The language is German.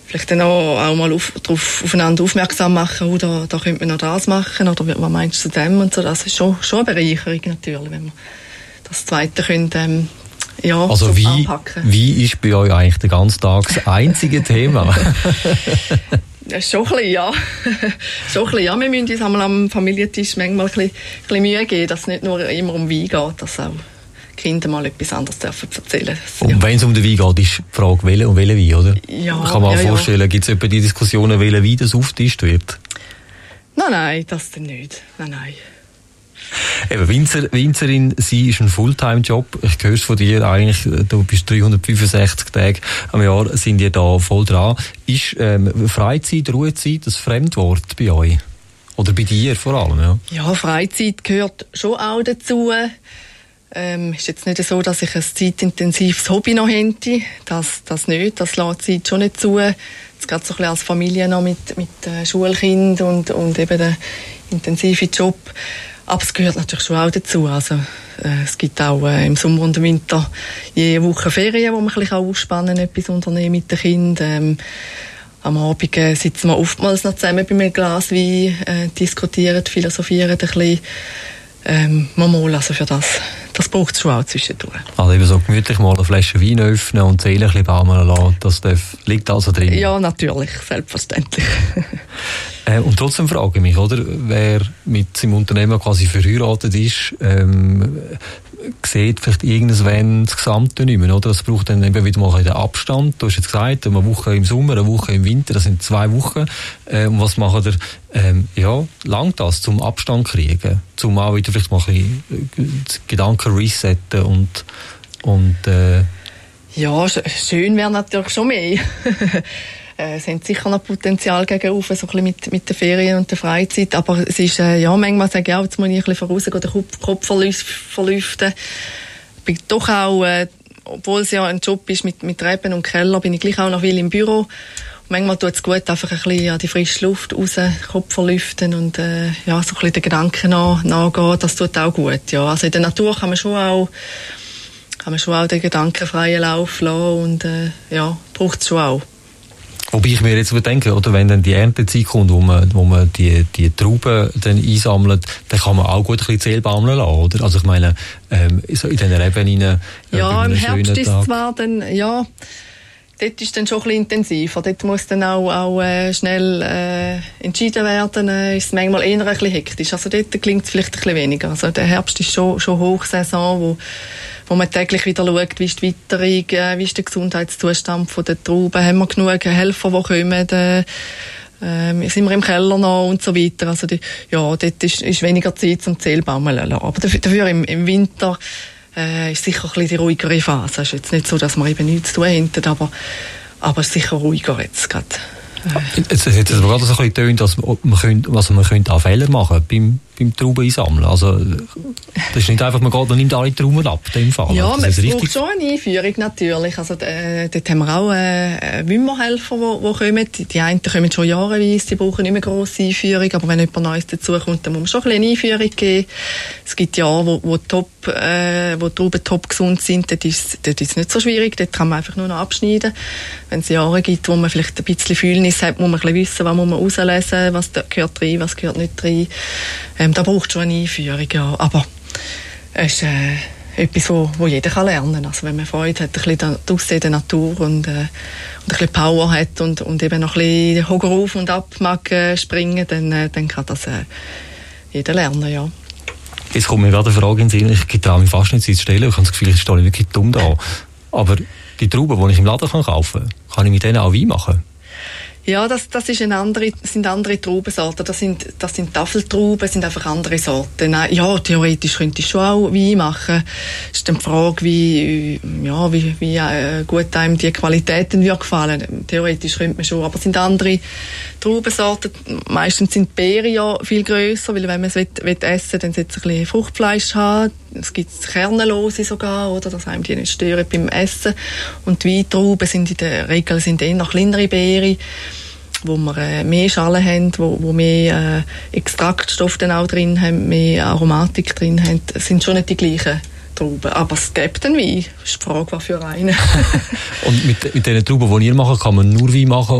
vielleicht dann auch mal aufeinander aufmerksam machen, da könnte man noch das machen, oder was meinst du zu dem und so. Das ist schon eine Bereicherung natürlich, wenn man das Zweite können, also so wie anpacken. Wie ist bei euch eigentlich der ganze Tag das einzige Thema? Schon ein bisschen, ja. Schon ein bisschen, ja. Wir müssen uns einmal am Familientisch manchmal ein bisschen Mühe geben, dass es nicht nur immer um Wein geht, dass auch die Kinder mal etwas anderes dürfen erzählen. Und wenn es um den Wein geht, ist die Frage, welcher Wein, oder? Ja. Kann man vorstellen, gibt es etwa die Diskussionen, welcher Wein das aufgetischt wird? Nein, das denn nicht. Nein. Eben, Winzerin sein ist ein Fulltime-Job. Ich höre es von dir eigentlich, du bist 365 Tage am Jahr, sind ihr da voll dran. Ist Freizeit, Ruhezeit ein Fremdwort bei euch? Oder bei dir vor allem? Ja, ja, Freizeit gehört schon auch dazu. Ist jetzt nicht so, dass ich ein zeitintensives Hobby noch hätte. Das nicht, das lässt die Zeit schon nicht zu. Jetzt gerade so ein bisschen als Familie noch mit Schulkind und eben der intensive Job. Aber es gehört natürlich schon auch dazu. Also, es gibt auch im Sommer und im Winter jede Woche Ferien, wo man ein bisschen ausspannen kann, etwas unternehmen mit den Kindern. Am Abend sitzen wir oftmals noch zusammen bei einem Glas Wein, diskutieren, philosophieren ein bisschen. Also für das braucht es schon auch zwischendurch. Also eben so gemütlich mal eine Flasche Wein öffnen und die Seele ein bisschen baumeln lassen, das liegt also drin? Ja, natürlich, selbstverständlich. Und trotzdem frage ich mich, oder, wer mit seinem Unternehmen quasi verheiratet ist, sieht vielleicht irgendwann das Gesamte nicht mehr, oder? Das braucht dann eben wieder mal den Abstand. Du hast jetzt gesagt, eine Woche im Sommer, eine Woche im Winter, das sind 2 Wochen. Und was macht ihr? Langt das zum Abstand kriegen? Zum auch wieder vielleicht mal ein bisschen Gedanken resetten und ja, schön wäre natürlich schon mehr. Es haben sicher noch Potenzial gegenüber, so ein bisschen mit den Ferien und der Freizeit. Aber es ist, manchmal sage ich auch, jetzt muss ich ein bisschen vorausgehen, den Kopf verlüften. Ich bin doch auch, obwohl es ja ein Job ist mit Reben und Keller, bin ich gleich auch noch viel im Büro. Und manchmal tut es gut, einfach ein bisschen an die frische Luft raus, Kopf verlüften und, so ein bisschen den Gedanken nachgehen. Das tut auch gut, ja. Also in der Natur kann man schon auch den Gedanken freien Lauf lassen und, braucht es schon auch. Wobei ich mir jetzt denke, oder, wenn dann die Erntezeit kommt, wo man die Trauben dann einsammelt, dann kann man auch gut ein bisschen Zählbaumeln lassen, oder? Also ich meine, so in den Reben ja, im Herbst ist es zwar dann, ja, dort ist dann schon ein bisschen intensiver. Dort muss dann auch schnell entschieden werden. Ist es manchmal eher ein bisschen hektisch. Also dort klingt es vielleicht ein bisschen weniger. Also der Herbst ist schon Hochsaison, wo man täglich wieder schaut, wie ist die Witterung, wie ist der Gesundheitszustand der Trauben, haben wir genug Helfer, die kommen, sind wir im Keller noch und so weiter. Also dort ist weniger Zeit zum Zählbaumeln lassen. Aber dafür im Winter ist sicher ein bisschen die ruhigere Phase. Es ist jetzt nicht so, dass wir eben nichts zu tun haben, aber es ist sicher ruhiger jetzt gerade. Jetzt hat es aber gerade so ein bisschen getönt, dass man könnte auch Fehler machen beim Trauben einsammeln. Also, das ist nicht einfach, man nimmt alle Trauben ab, in dem Fall. Ja, es braucht schon eine Einführung, natürlich. Also, dort haben wir auch Wimmerhelfer, die kommen. Die einen kommen schon jahreweise, die brauchen nicht mehr grosse Einführung, aber wenn jemand Neues dazukommt, dann muss man schon ein bisschen eine Einführung geben. Es gibt Jahre, wo die Trauben top gesund sind, dort ist es nicht so schwierig, dort kann man einfach nur noch abschneiden. Wenn es Jahre gibt, wo man vielleicht ein bisschen Fühlnis hat, muss man ein bisschen wissen, was muss man rauslesen, was gehört rein, was gehört nicht rein. Da braucht schon eine Einführung, ja. Aber es ist etwas, wo jeder lernen kann. Also wenn man Freude hat, ein bisschen draussen in der Natur und ein bisschen Power hat und eben noch ein bisschen Hocker auf und ab mag springen, dann kann das jeder lernen, ja. Jetzt kommt mir gerade eine Frage in den Sinn, ich traue mich fast nicht, sie zu stellen. Ich habe das Gefühl, ich stehe wirklich dumm da. Aber die Trauben, die ich im Laden kaufen kann ich mit denen auch Wein machen? Ja, das sind andere Traubensorten. Das sind Tafeltrauben, sind einfach andere Sorten. Ja, theoretisch könnte ich schon auch Wein machen. Es ist dann die Frage, wie gut einem die Qualitäten gefallen. Theoretisch könnte man schon, aber es sind andere Traubensorten. Meistens sind die Beeren ja viel grösser, weil wenn man es essen will, dann sollte es ein bisschen Fruchtfleisch haben. Es gibt kernelose sogar, oder, dass einem die nicht stören beim Essen. Und die Weintrauben sind in der Regel eher kleinere Beeren, wo wir mehr Schalen haben, wo mehr Extraktstoff dann auch drin haben, mehr Aromatik drin haben. Es sind schon nicht die gleichen Trauben, aber es gibt einen Wein. Das ist die Frage, was für einen. Und mit diesen Trauben, die ihr macht, kann man nur Wein machen